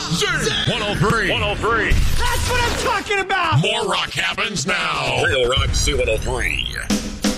Z103. 103. That's what I'm talking about. More rock happens now. Real Rock Z103.